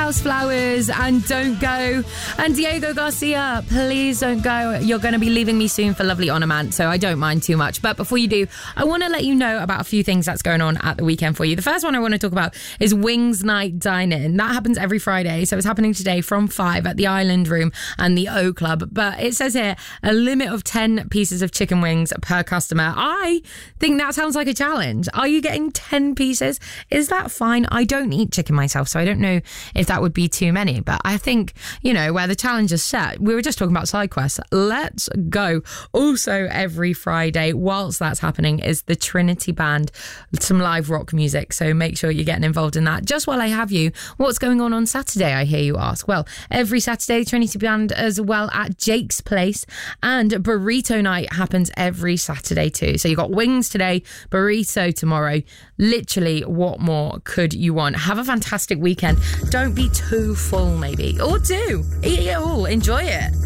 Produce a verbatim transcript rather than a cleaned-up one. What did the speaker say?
House Flowers and Don't Go. And Diego Garcia, please don't go. You're going to be leaving me soon for Lovely Ornament, so I don't mind too much. But before you do, I want to let you know about a few things that's going on at the weekend for you. The first one I want to talk about is Wings Night Dine-In. That happens every Friday, so it's happening today from five at the Island Room and the O Club. But it says here, a limit of ten pieces of chicken wings per customer. I think that sounds like a challenge. Are you getting ten pieces? Is that fine? I don't eat chicken myself, so I don't know if that would be too many. But I think, you know, where the challenge is set, we were just talking about side quests. Let's go. Also, every Friday, whilst that's happening, is the Trinity Band, some live rock music. So make sure you're getting involved in that. Just while I have you, what's going on on Saturday, I hear you ask? Well, every Saturday, Trinity Band as well at Jake's Place, and Burrito Night happens every Saturday too. So you got wings today, burrito tomorrow. Literally, what more could you want? Have a fantastic weekend. Don't be too full, maybe. Or do. Eat it all. Enjoy it.